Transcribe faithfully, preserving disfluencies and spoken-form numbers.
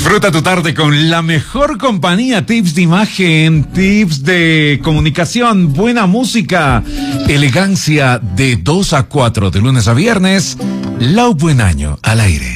Disfruta tu tarde con la mejor compañía, tips de imagen, tips de comunicación, buena música, elegancia de dos a cuatro de lunes a viernes. Lau Buen Año al aire.